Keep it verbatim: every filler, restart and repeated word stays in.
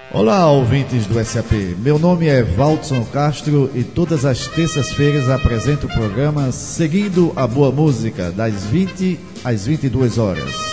Olá, ouvintes do S A P. Meu nome é Valdson Castro e todas as terças-feiras apresento o programa Seguindo a Boa Música, das vinte às vinte e duas horas.